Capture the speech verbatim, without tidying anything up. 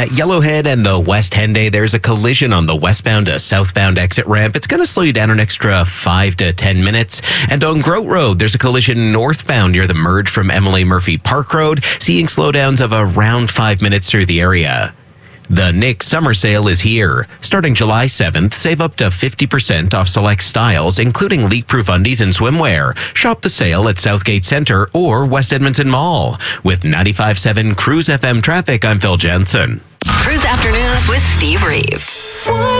At Yellowhead and the West Henday, there's a collision on the westbound to southbound exit ramp. It's going to slow you down an extra five to ten minutes. And on Grote Road, there's a collision northbound near the merge from Emily Murphy Park Road, seeing slowdowns of around five minutes through the area. The Nick Summer Sale is here. Starting July seventh, save up to fifty percent off select styles, including leak-proof undies and swimwear. Shop the sale at Southgate Center or West Edmonton Mall. With ninety-five point seven Cruise F M traffic, I'm Phil Jensen. Cruise Afternoons with Steve Reeve.